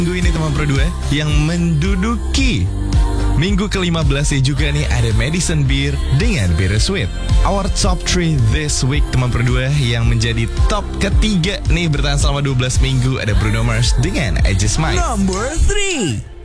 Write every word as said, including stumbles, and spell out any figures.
Minggu ini teman Pro dua yang menduduki minggu ke lima belas ya juga nih ada Madison Beer dengan Bittersweet. Our top three this week teman Pro dua yang menjadi top ketiga nih bertahan selama dua belas minggu ada Bruno Mars dengan I Just Might. Number three.